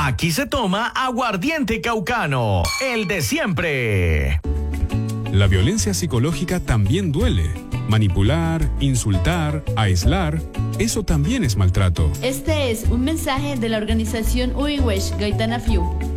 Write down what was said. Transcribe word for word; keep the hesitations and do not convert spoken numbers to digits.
Aquí se toma aguardiente caucano, el de siempre. La violencia psicológica también duele. Manipular, insultar, aislar, eso también es maltrato. Este es un mensaje de la organización Uiwesh Gaitana Fiu.